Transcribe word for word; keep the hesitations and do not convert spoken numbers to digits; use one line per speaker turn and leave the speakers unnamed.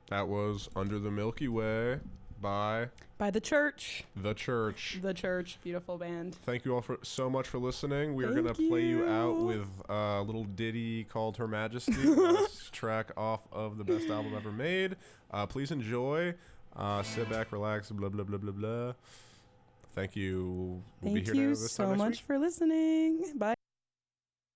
That was Under the Milky Way by
By The Church.
The Church.
The Church. Beautiful band.
Thank you all for so much for listening. We are
Thank
going to play you out
you.
with a little ditty called Her Majesty, last track off of the best album ever made. Uh, please enjoy. Uh, sit back, relax, blah, blah, blah, blah, blah. Thank you. We'll
Thank
be here
you
this time
so
next
much
week.
for listening. Bye.